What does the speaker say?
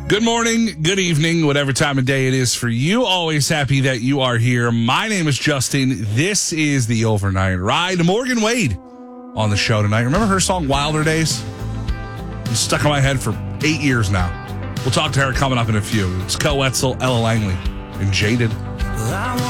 Good morning, good evening, whatever time of day it is for you. Always happy that you are here. My name is Justin. This is the Overnight Ride. Morgan Wade on the show tonight. Remember her song Wilder Days? It's stuck in my head for 8 years now. We'll talk to her coming up in a few. It's Co Wetzel, Ella Langley, and Jaded.